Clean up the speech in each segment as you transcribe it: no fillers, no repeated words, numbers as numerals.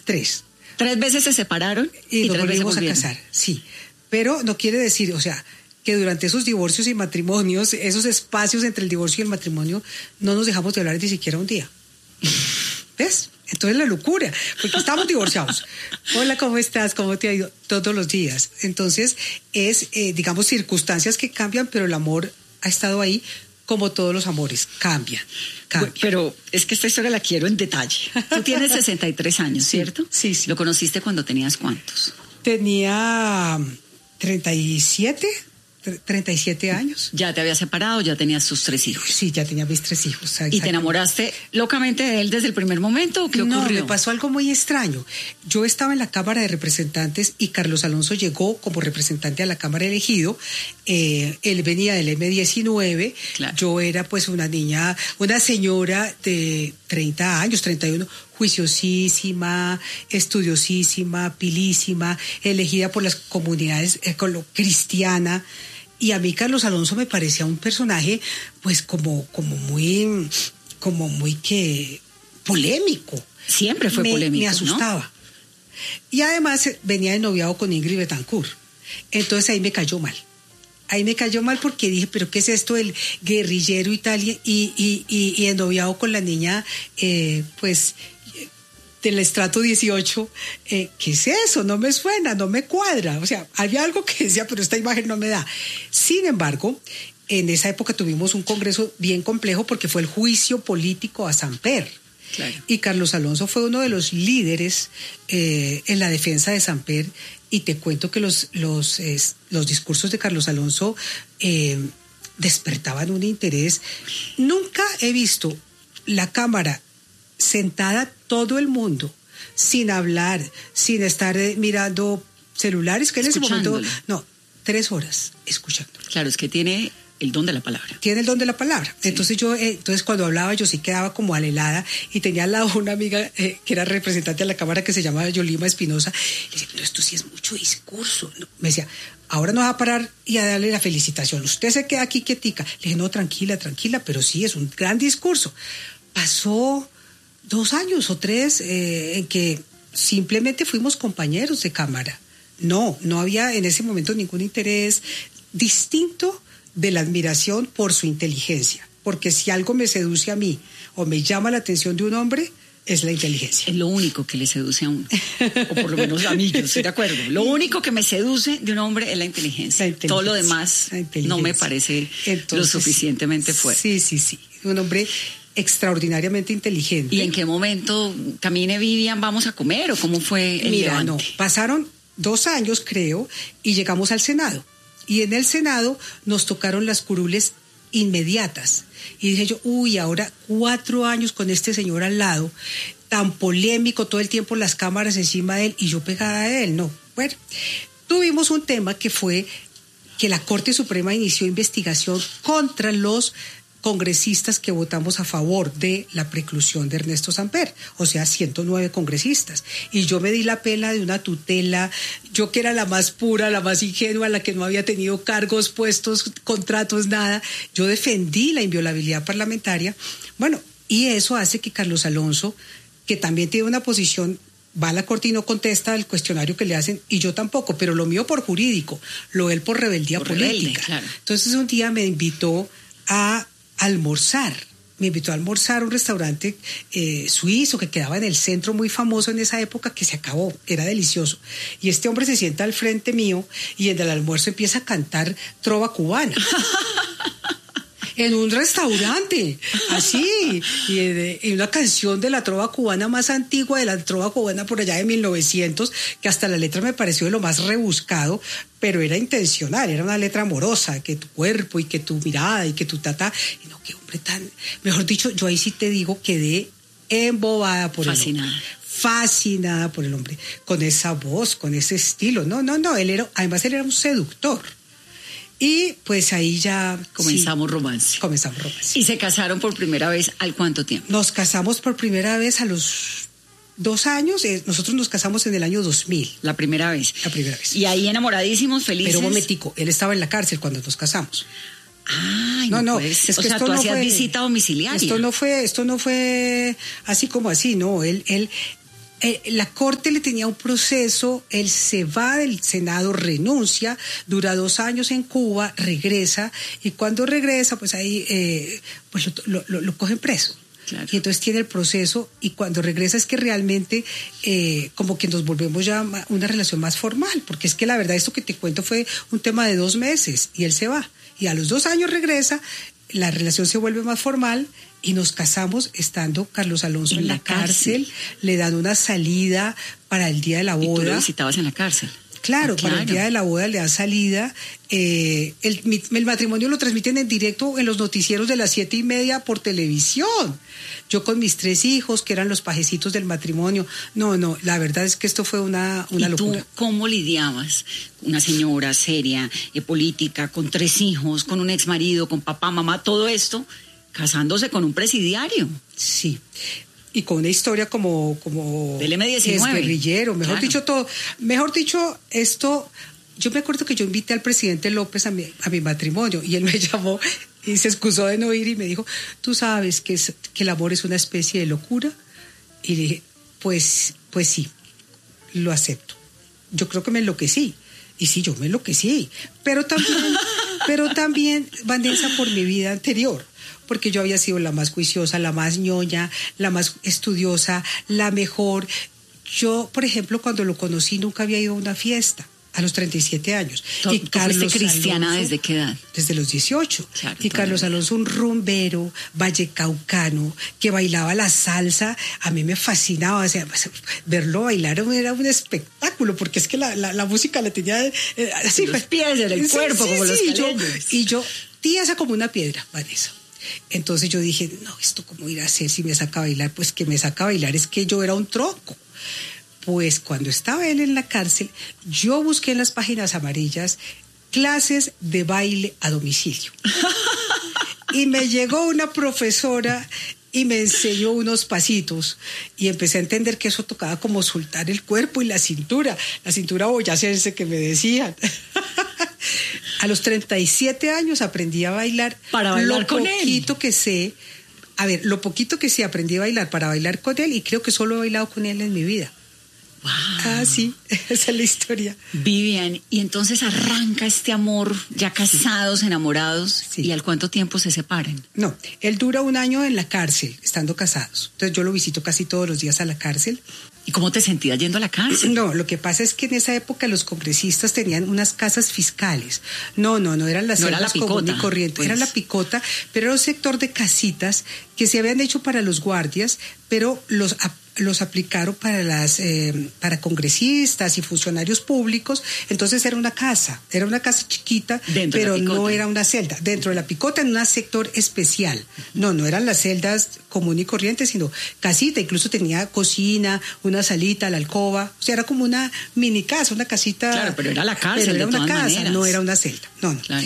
3. 3 veces se separaron y nos 3 veces volvimos a volvieron. casar, sí. Pero no quiere decir, o sea, que durante esos divorcios y matrimonios, esos espacios entre el divorcio y el matrimonio, no nos dejamos de hablar ni siquiera un día. ¿Ves? Entonces la locura, porque estamos divorciados. Hola, ¿cómo estás? ¿Cómo te ha ido? Todos los días. Entonces es, digamos, circunstancias que cambian, pero el amor ha estado ahí, como todos los amores, cambia. Pero es que esta historia la quiero en detalle. Tú tienes 63 años, ¿cierto? Sí, sí. ¿Lo conociste cuando tenías cuántos? Tenía 37 años. Ya te habías separado, ya tenías tus 3 hijos. Sí, ya tenía mis 3 hijos. ¿Y te enamoraste locamente de él desde el primer momento o qué ocurrió? No, me pasó algo muy extraño. Yo estaba en la Cámara de Representantes y Carlos Alonso llegó como representante a la Cámara elegido. Él venía del M19. Claro. Yo era pues una niña, una señora de 30 años, 31, juiciosísima, estudiosísima, pilísima, elegida por las comunidades cristiana. Y a mí Carlos Alonso me parecía un personaje pues como muy que polémico. Siempre fue polémico, me asustaba. ¿No? Y además venía de noviado con Ingrid Betancourt. Entonces ahí me cayó mal. Ahí me cayó mal porque dije, pero ¿qué es esto del guerrillero y tal? Y el noviado con la niña, pues, del estrato 18, ¿qué es eso? No me suena, no me cuadra. O sea, había algo que decía, pero esta imagen no me da. Sin embargo, en esa época tuvimos un congreso bien complejo porque fue el juicio político a Samper. Claro. Y Carlos Alonso fue uno de los líderes en la defensa de Samper. Y te cuento que los discursos de Carlos Alonso despertaban un interés. Nunca he visto la Cámara sentada todo el mundo sin hablar, sin estar mirando celulares, que en ese momento, no, 3 horas escuchando. Claro, es que tiene el don de la palabra. Tiene el don de la palabra. Sí. Entonces cuando hablaba yo sí quedaba como alelada y tenía al lado una amiga que era representante de la Cámara que se llamaba Yolima Espinosa. Le decía, pero esto sí es mucho discurso. No. Me decía, ahora no va a parar y a darle la felicitación. Usted se queda aquí quietica. Le dije, no, tranquila, pero sí, es un gran discurso. Pasó 2 años o 3 en que simplemente fuimos compañeros de Cámara. No había en ese momento ningún interés distinto de la admiración por su inteligencia, porque si algo me seduce a mí o me llama la atención de un hombre, es la inteligencia. Es lo único que le seduce a uno, o por lo menos a mí, yo estoy de acuerdo. Lo único que me seduce de un hombre es la inteligencia. Todo lo demás no me parece lo suficientemente fuerte. Sí, un hombre extraordinariamente inteligente. ¿Y en qué momento, Camine, Vivian, vamos a comer o cómo fue el Mira, levante? No, pasaron 2 años creo y llegamos al Senado. Y en el Senado nos tocaron las curules inmediatas. Y dije yo, ahora 4 años con este señor al lado, tan polémico, todo el tiempo las cámaras encima de él y yo pegada a él. No, bueno, tuvimos un tema que fue que la Corte Suprema inició investigación contra los congresistas que votamos a favor de la preclusión de Ernesto Samper, o sea, 109 congresistas. Y yo me di la pena de una tutela, yo que era la más pura, la más ingenua, la que no había tenido cargos, puestos, contratos, nada. Yo defendí la inviolabilidad parlamentaria. Bueno, y eso hace que Carlos Alonso, que también tiene una posición, va a la Corte y no contesta el cuestionario que le hacen, y yo tampoco, pero lo mío por jurídico, lo él por rebeldía política. Rebelde, claro. Entonces un día me invitó a almorzar. Me invitó a almorzar a un restaurante suizo que quedaba en el centro, muy famoso en esa época, que se acabó, era delicioso. Y este hombre se sienta al frente mío y en el almuerzo empieza a cantar trova cubana. En un restaurante, así, y una canción de la trova cubana más antigua, de la trova cubana por allá de 1900, que hasta la letra me pareció de lo más rebuscado, pero era intencional, era una letra amorosa, que tu cuerpo y que tu mirada y que tu tata, y no, qué hombre tan, mejor dicho, yo ahí sí te digo, quedé embobada por el hombre. Fascinada por el hombre, con esa voz, con ese estilo, además él era un seductor. Y pues ahí ya comenzamos romance. ¿Y se casaron por primera vez al cuánto tiempo? Nos casamos por primera vez a los 2 años. Nosotros nos casamos en el año 2000. La primera vez. Y ahí enamoradísimos, felices. Pero un momentico, él estaba en la cárcel cuando nos casamos. Ay, no. Pues, es que o sea, tú hacías visita domiciliaria. Esto no fue así como así, no. Él La Corte le tenía un proceso, él se va del Senado, renuncia, dura 2 años en Cuba, regresa, y cuando regresa, pues ahí pues lo cogen preso. Claro. Y entonces tiene el proceso, y cuando regresa es que realmente como que nos volvemos ya una relación más formal, porque es que la verdad esto que te cuento fue un tema de 2 meses, y él se va, y a los 2 años regresa, la relación se vuelve más formal, y nos casamos estando Carlos Alonso en la cárcel, le dan una salida para el día de la boda. ¿Y tú lo visitabas en la cárcel? Claro, para el día de la boda le dan salida. El matrimonio lo transmiten en directo en los noticieros de las 7:30 por televisión. Yo con mis 3 hijos, que eran los pajecitos del matrimonio. No, la verdad es que esto fue una locura. ¿Y tú cómo lidiabas? Una señora seria, política, con 3 hijos, con un exmarido, con papá, mamá, todo esto, casándose con un presidiario. Sí. Y con una historia como del M-19. Es guerrillero, mejor dicho todo. Mejor dicho, esto, yo me acuerdo que yo invité al presidente López a mi matrimonio, y él me llamó y se excusó de no ir y me dijo, ¿tú sabes que el amor es una especie de locura? Y le dije, pues sí, lo acepto. Yo creo que me enloquecí. Y sí, yo me enloquecí. Pero también, Vanessa, por mi vida anterior. Porque yo había sido la más juiciosa, la más ñoña, la más estudiosa, la mejor. Yo, por ejemplo, cuando lo conocí nunca había ido a una fiesta, a los 37 años. ¿Y Carlos cristiana Alonso, desde qué edad? Desde los 18. Claro, y Carlos Alonso, un rumbero, vallecaucano, que bailaba la salsa, a mí me fascinaba. O sea, verlo bailar era un espectáculo, porque es que la música la tenía así. Los pies en el cuerpo, como los caleños. Y yo, tiesa como una piedra, Vanessa. Entonces yo dije, no, ¿esto cómo irá a ser si me saca a bailar? Pues que me saca a bailar es que yo era un tronco. Pues cuando estaba él en la cárcel, yo busqué en las páginas amarillas clases de baile a domicilio. Y me llegó una profesora y me enseñó unos pasitos, y empecé a entender que eso tocaba como soltar el cuerpo y la cintura boyacense que me decían. A los 37 años aprendí a bailar. Para bailar con él. Lo poquito que sé aprendí a bailar para bailar con él, y creo que solo he bailado con él en mi vida. Wow. Ah, sí, esa es la historia. Vivian, y entonces arranca este amor, ya casados, enamorados, sí. ¿Y al cuánto tiempo se separan? No, él dura 1 año en la cárcel, estando casados. Entonces yo lo visito casi todos los días a la cárcel. ¿Y cómo te sentías yendo a la cárcel? No, lo que pasa es que en esa época los congresistas tenían unas casas fiscales. No eran las celdas comunes y corrientes. Pues. Era la picota, pero era un sector de casitas que se habían hecho para los guardias, pero los aplicaron para congresistas y funcionarios públicos. Entonces era una casa chiquita, pero no era una celda. Dentro de la picota, en un sector especial. No eran las celdas común y corriente, sino casita. Incluso tenía cocina, una salita, la alcoba. O sea, era como una mini casa, una casita. Claro, pero era la cárcel. Pero era de una todas casa, maneras. no era una celda. No. Claro.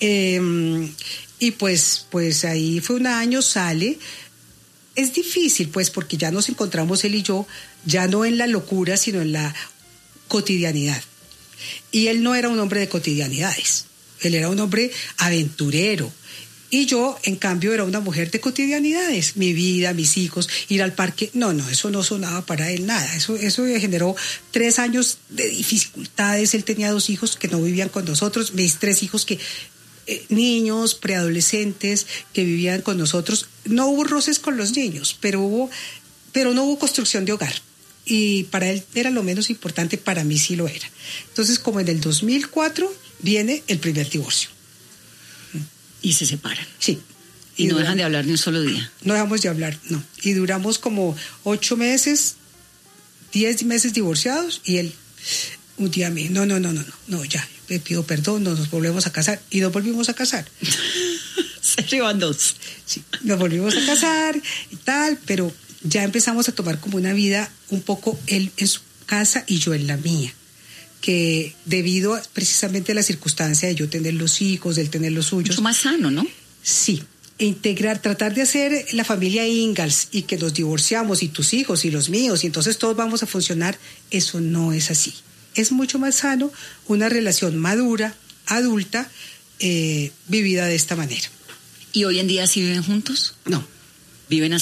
Y pues ahí fue 1 año, sale. Es difícil, pues, porque ya nos encontramos él y yo, ya no en la locura, sino en la cotidianidad. Y él no era un hombre de cotidianidades, él era un hombre aventurero. Y yo, en cambio, era una mujer de cotidianidades. Mi vida, mis hijos, ir al parque. No, eso no sonaba para él nada. Eso generó 3 años de dificultades. Él tenía 2 hijos que no vivían con nosotros, mis 3 hijos que... niños, preadolescentes que vivían con nosotros. No hubo roces con los niños, pero no hubo construcción de hogar. Y para él era lo menos importante, para mí sí lo era. Entonces, como en el 2004, viene el primer divorcio. Y se separan. Sí. Y no dejan de hablar ni un solo día. No dejamos de hablar, no. Y duramos como 8 meses, 10 meses divorciados, y él un día me dijo, no, ya. Le pido perdón, nos volvemos a casar, y nos volvimos a casar. Se llevan 2. Sí, nos volvimos a casar y tal, pero ya empezamos a tomar como una vida un poco él en su casa y yo en la mía, que debido precisamente a la circunstancia de yo tener los hijos, de él tener los suyos. Mucho más sano, ¿no? Sí, tratar de hacer la familia Ingalls, y que nos divorciamos, y tus hijos y los míos, y entonces todos vamos a funcionar, eso no es así. Es mucho más sano una relación madura, adulta, vivida de esta manera. ¿Y hoy en día sí viven juntos? No. ¿Viven así?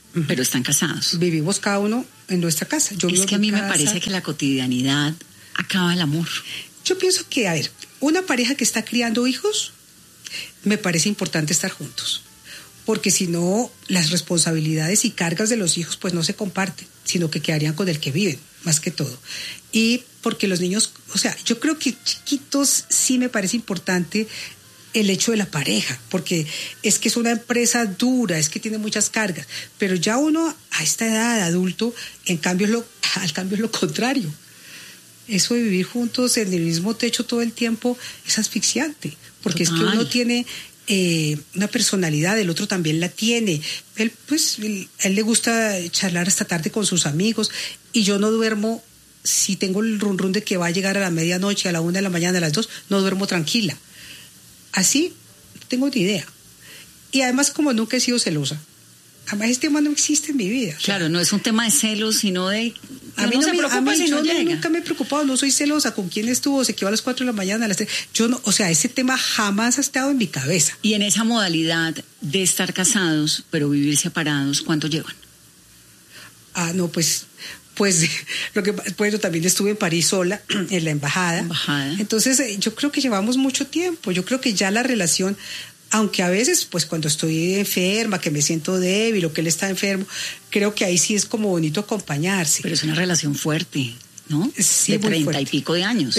pero están casados. Vivimos cada uno en nuestra casa. Es que a mí me parece que la cotidianidad acaba el amor. Yo pienso que, a ver, una pareja que está criando hijos, me parece importante estar juntos. Porque si no, las responsabilidades y cargas de los hijos pues no se comparten, sino que quedarían con el que viven, más que todo. Y porque los niños, o sea, yo creo que chiquitos sí me parece importante el hecho de la pareja, porque es que es una empresa dura, es que tiene muchas cargas, pero ya uno a esta edad adulto, al cambio es lo contrario. Eso de vivir juntos en el mismo techo todo el tiempo es asfixiante, porque Total. Es que uno tiene una personalidad, el otro también la tiene. Él le gusta charlar hasta tarde con sus amigos y yo no duermo. Si tengo el run de que va a llegar a la medianoche, a la 1 de la mañana, a las 2, no duermo tranquila. Así, no tengo ni idea. Y además, como nunca he sido celosa, además este tema no existe en mi vida. Claro, no es un tema de celos, sino de... A mí nunca me he preocupado, no soy celosa. ¿Con quién estuvo? Se quedó a las 4 de la mañana, a las 3. Yo no, o sea, ese tema jamás ha estado en mi cabeza. Y en esa modalidad de estar casados, pero vivir separados, ¿cuánto llevan? No, pues también estuve en París sola, en la embajada. Entonces, yo creo que llevamos mucho tiempo. Yo creo que ya la relación, aunque a veces, pues cuando estoy enferma, que me siento débil o que él está enfermo, creo que ahí sí es como bonito acompañarse. Pero es una relación fuerte, ¿no? Sí, de 30 y pico de años.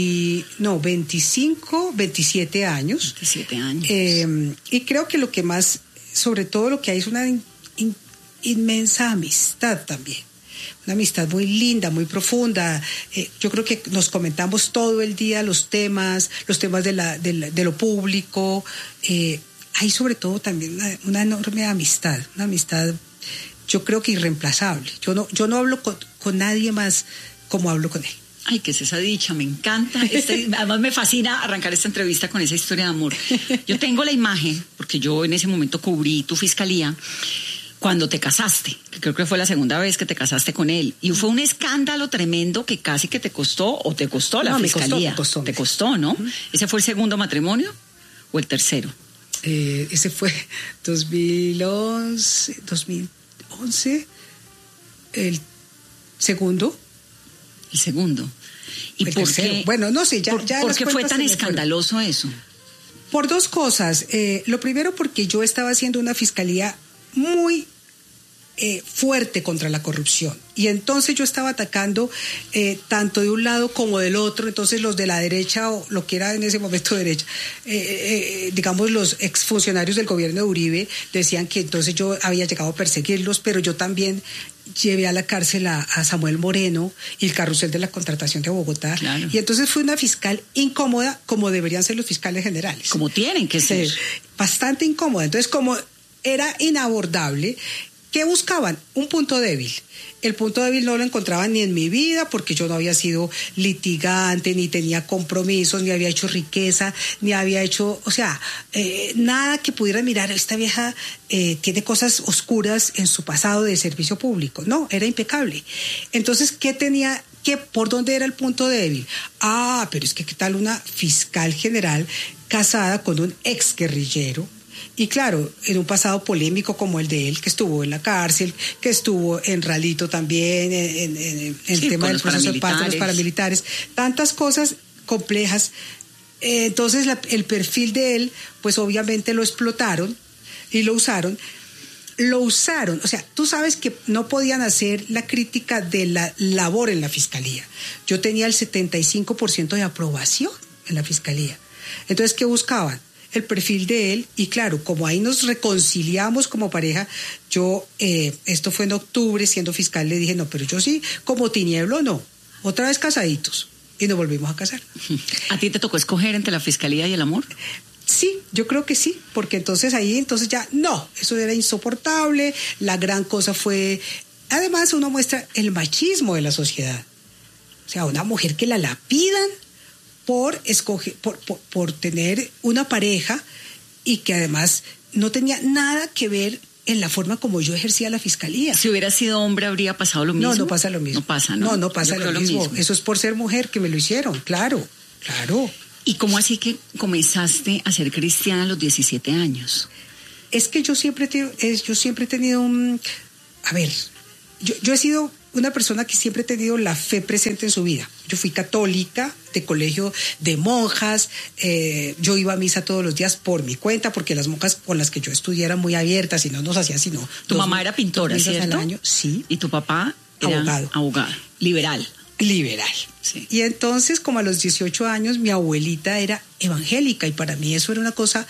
25, 27 años. 27 años. Y creo que lo que más, sobre todo lo que hay es una inmensa amistad también. Una amistad muy linda, muy profunda. Yo creo que nos comentamos todo el día los temas de lo público. Hay sobre todo también una enorme amistad, una amistad yo creo que irreemplazable. Yo no hablo con nadie más como hablo con él. Ay, qué es esa dicha, me encanta. Además me fascina arrancar esta entrevista con esa historia de amor. Yo tengo la imagen, porque yo en ese momento cubrí tu fiscalía, cuando te casaste, que creo que fue la segunda vez que te casaste con él, y fue un escándalo tremendo que casi que te costó la fiscalía. Te costó, ¿no? Uh-huh. ¿Ese fue el segundo matrimonio o el tercero? Ese fue 2011, el segundo. El segundo. ¿Y por qué? Bueno, no sé, ¿Por qué fue tan escandaloso eso? Por dos cosas. Lo primero, porque yo estaba haciendo una fiscalía muy fuerte contra la corrupción y entonces yo estaba atacando tanto de un lado como del otro. Entonces los de la derecha, o lo que era en ese momento derecha, digamos los exfuncionarios del gobierno de Uribe, decían que entonces yo había llegado a perseguirlos, pero yo también llevé a la cárcel a Samuel Moreno y el carrusel de la contratación de Bogotá. Claro. Y entonces fui una fiscal incómoda, como deberían ser los fiscales generales, como tienen que ser, bastante incómoda. Entonces, como era inabordable, ¿qué buscaban? Un punto débil. El punto débil no lo encontraban ni en mi vida, porque yo no había sido litigante, ni tenía compromisos, ni había hecho riqueza, ni había hecho, o sea, nada que pudiera mirar, esta vieja tiene cosas oscuras en su pasado de servicio público. No, era impecable. Entonces, ¿por dónde era el punto débil? Pero es que ¿qué tal una fiscal general casada con un exguerrillero? Y claro, en un pasado polémico como el de él, que estuvo en la cárcel, que estuvo en Ralito también, en el tema del proceso de paz de los paramilitares, tantas cosas complejas. Entonces el perfil de él, pues obviamente lo explotaron y lo usaron. O sea, tú sabes que no podían hacer la crítica de la labor en la fiscalía. Yo tenía el 75% de aprobación en la fiscalía. Entonces, ¿qué buscaban? El perfil de él, y claro, como ahí nos reconciliamos como pareja, yo, esto fue en octubre, siendo fiscal, le dije, no, pero yo sí, como Tinieblo, no, otra vez casaditos, y nos volvimos a casar. ¿A ti te tocó escoger entre la fiscalía y el amor? Sí, yo creo que sí, porque entonces ya, no, eso era insoportable. La gran cosa fue, además uno muestra el machismo de la sociedad, o sea, una mujer que la lapidan por tener una pareja y que además no tenía nada que ver en la forma como yo ejercía la fiscalía. Si hubiera sido hombre, ¿habría pasado lo mismo? No pasa lo mismo. No pasa, ¿no? No pasa lo mismo. Eso es por ser mujer que me lo hicieron, claro. ¿Y cómo así que comenzaste a ser cristiana a los 17 años? Es que yo siempre he tenido a ver, yo he sido una persona que siempre ha tenido la fe presente en su vida. Yo fui católica, de colegio de monjas, yo iba a misa todos los días por mi cuenta, porque las monjas con las que yo estudié eran muy abiertas y no nos hacían sino... Tu mamá era pintora, ¿cierto? Al año. Sí. ¿Y tu papá? Era abogado. Liberal. Sí. Y entonces, como a los 18 años, mi abuelita era evangélica y para mí eso era una cosa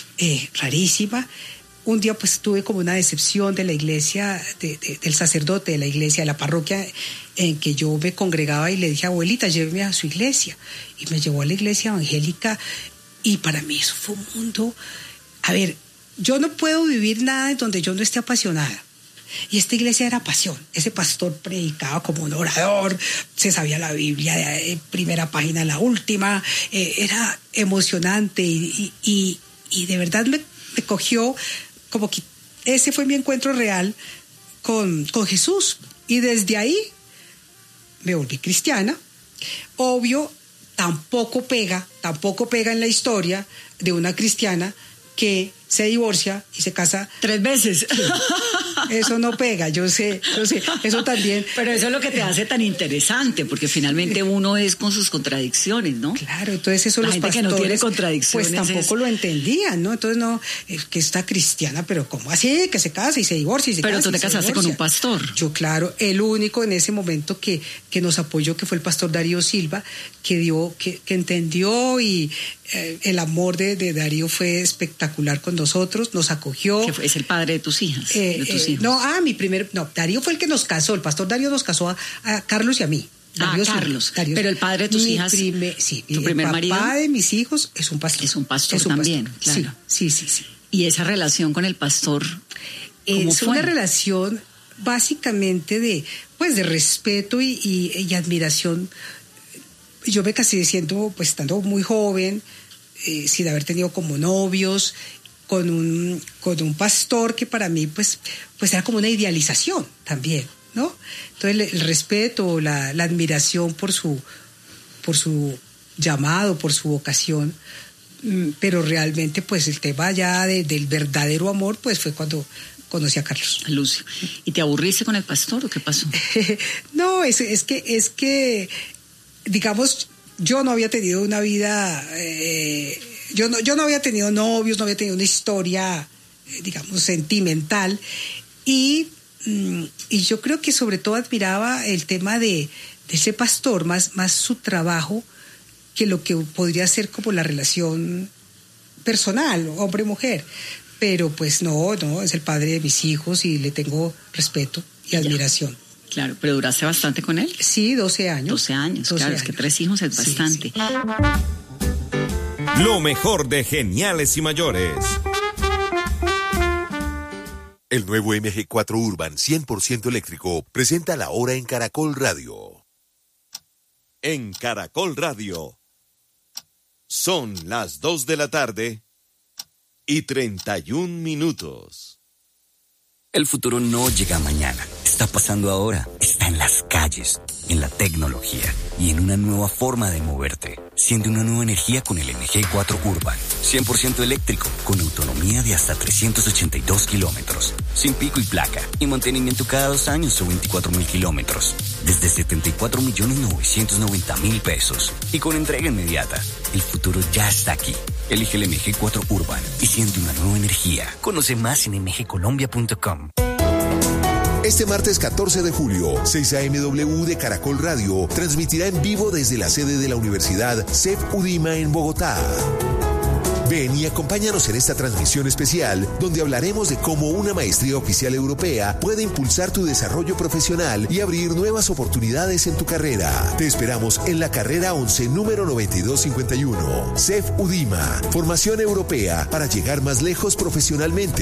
rarísima. Un día pues tuve como una decepción de la iglesia, del sacerdote de la iglesia, de la parroquia en que yo me congregaba, y le dije, abuelita, lléveme a su iglesia. Y me llevó a la iglesia evangélica y para mí eso fue un mundo... A ver, yo no puedo vivir nada en donde yo no esté apasionada. Y esta iglesia era pasión. Ese pastor predicaba como un orador, se sabía la Biblia de primera página a la última, era emocionante y de verdad me cogió... Como que ese fue mi encuentro real con Jesús. Y desde ahí me volví cristiana. Obvio, tampoco pega en la historia de una cristiana que se divorcia y se casa 3 veces. Sí. Eso no pega, yo sé, eso también. Pero eso es lo que te hace tan interesante, porque finalmente uno es con sus contradicciones, ¿no? Claro, entonces eso la los gente pastores, que no tiene contradicciones, pues tampoco lo entendían, ¿no? Entonces no, que está cristiana, pero ¿cómo así? Que se casa y se divorcia y se casa. Pero tú te casaste con un pastor. Yo, claro, el único en ese momento que nos apoyó, que fue el pastor Darío Silva, que entendió, y el amor de Darío fue espectacular con nosotros, nos acogió. Que es el padre de tus hijas, de tus hijos. Darío fue el que nos casó, el pastor Darío nos casó a Carlos y a mí. Carlos. Pero el padre de tus hijas, tu primer marido. El papá de mis hijos es un pastor. Es un pastor también, claro. Sí. ¿Y esa relación con el pastor, cómo fue? Es una relación básicamente de respeto y admiración. Yo me casé estando muy joven, sin haber tenido como novios, con un pastor que para mí pues era como una idealización también, ¿no? Entonces el respeto, la admiración por su llamado, por su vocación, pero realmente pues el tema ya del verdadero amor pues fue cuando conocí a Carlos. Lucio. ¿Y te aburriste con el pastor o qué pasó? No, es que digamos, yo no había tenido una vida, yo no había tenido novios, no había tenido una historia, digamos, sentimental, y yo creo que sobre todo admiraba el tema de ese pastor, más su trabajo que lo que podría ser como la relación personal, hombre-mujer. Pero pues no, es el padre de mis hijos y le tengo respeto y admiración. Claro, pero ¿duraste bastante con él? Sí, 12 años. 12 años, claro, es que 3 hijos es bastante. Sí. Lo mejor de Geniales y Mayores. El nuevo MG4 Urban 100% eléctrico presenta la hora en Caracol Radio. En Caracol Radio. Son las 2:31 p.m. El futuro no llega mañana, está pasando ahora, está en las calles, en la tecnología y en una nueva forma de moverte. Siente una nueva energía con el MG4 Urban, 100% eléctrico, con autonomía de hasta 382 kilómetros, sin pico y placa, y mantenimiento cada 2 años o 24,000 kilómetros, desde 74.990.000 pesos, y con entrega inmediata. El futuro ya está aquí. Elige el MG4 Urban y siente una nueva energía. Conoce más en mgcolombia.com. Este martes 14 de julio, 6 a.m.W. de Caracol Radio transmitirá en vivo desde la sede de la Universidad CEF UDIMA en Bogotá. Ven y acompáñanos en esta transmisión especial, donde hablaremos de cómo una maestría oficial europea puede impulsar tu desarrollo profesional y abrir nuevas oportunidades en tu carrera. Te esperamos en la carrera 11, número 9251. CEF UDIMA, formación europea para llegar más lejos profesionalmente.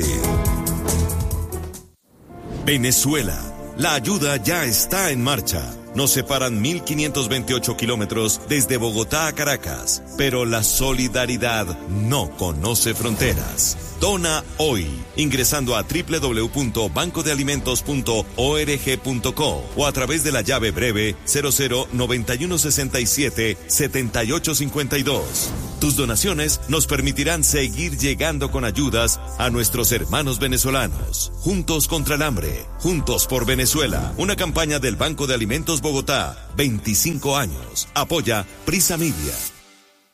Venezuela, la ayuda ya está en marcha. Nos separan 1.528 kilómetros desde Bogotá a Caracas, pero la solidaridad no conoce fronteras. Dona hoy, ingresando a www.bancodealimentos.org.co o a través de la llave breve 009167 7852. Tus donaciones nos permitirán seguir llegando con ayudas a nuestros hermanos venezolanos. Juntos contra el hambre, juntos por Venezuela. Una campaña del Banco de Alimentos Bogotá, 25 años. Apoya Prisa Media.